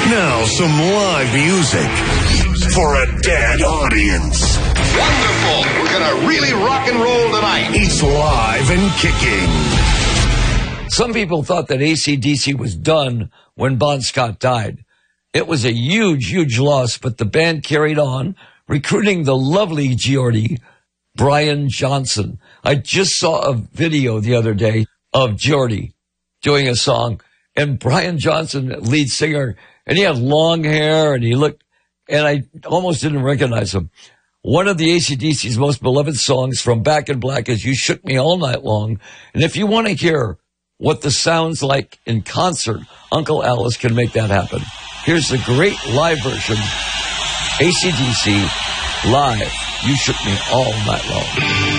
Now, some live music for a dead audience. Wonderful. We're going to really rock and roll tonight. It's live and kicking. Some people thought that AC/DC was done when Bon Scott died. It was a huge, huge loss, but the band carried on, recruiting the lovely Geordie, Brian Johnson. I just saw a video the other day of Geordie doing a song, and Brian Johnson, lead singer, and he had long hair, and he looked, and I almost didn't recognize him. One of the AC/DC's most beloved songs from Back in Black is You Shook Me All Night Long. And if you want to hear what this sounds like in concert, Uncle Alice can make that happen. Here's the great live version, AC/DC live, You Shook Me All Night Long.